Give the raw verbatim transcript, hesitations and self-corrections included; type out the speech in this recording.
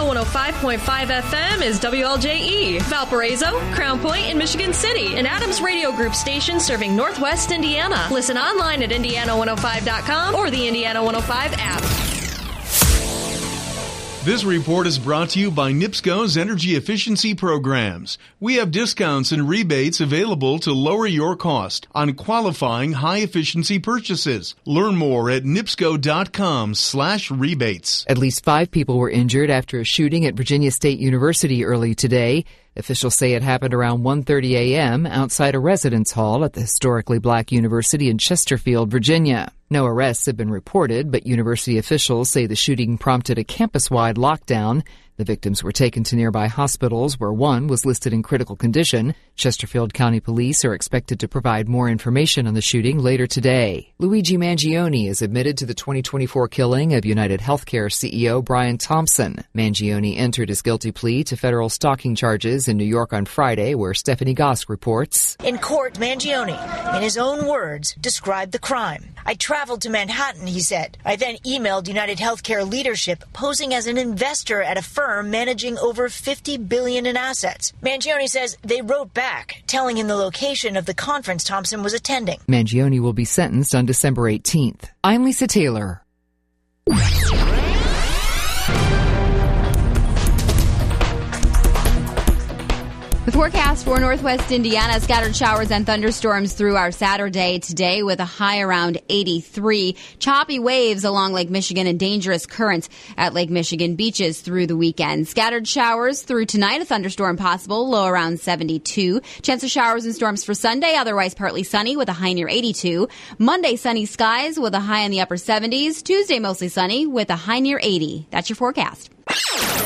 one oh five point five F M is W L J E, Valparaiso, Crown Point, and Michigan City, an Adams Radio Group station serving Northwest Indiana. Listen online at indiana one oh five dot com or the Indiana one oh five app. This report is brought to you by NIPSCO's energy efficiency programs. We have discounts and rebates available to lower your cost on qualifying high-efficiency purchases. Learn more at nipsco.com slash rebates. At least five people were injured after a shooting at Virginia State University early today. Officials say it happened around one thirty a.m. outside a residence hall at the historically black university in Chesterfield, Virginia. No arrests have been reported, but university officials say the shooting prompted a campus-wide lockdown. The victims were taken to nearby hospitals, where one was listed in critical condition. Chesterfield County Police are expected to provide more information on the shooting later today. Luigi Mangione is admitted to the twenty twenty-four killing of United Healthcare C E O Brian Thompson. Mangione entered his guilty plea to federal stalking charges in New York on Friday, where Stephanie Gosk reports. In court, Mangione, in his own words, described the crime. I traveled to Manhattan, he said. I then emailed United Healthcare leadership, posing as an investor at a firm managing over fifty billion dollars in assets. Mangione says they wrote back, telling him the location of the conference Thompson was attending. Mangione will be sentenced on December eighteenth. I'm Lisa Taylor. The forecast for Northwest Indiana, scattered showers and thunderstorms through our Saturday today with a high around eighty-three. Choppy waves along Lake Michigan and dangerous currents at Lake Michigan beaches through the weekend. Scattered showers through tonight, a thunderstorm possible, low around seventy-two. Chance of showers and storms for Sunday, otherwise partly sunny with a high near eighty-two. Monday, sunny skies with a high in the upper seventies. Tuesday, mostly sunny with a high near eighty. That's your forecast.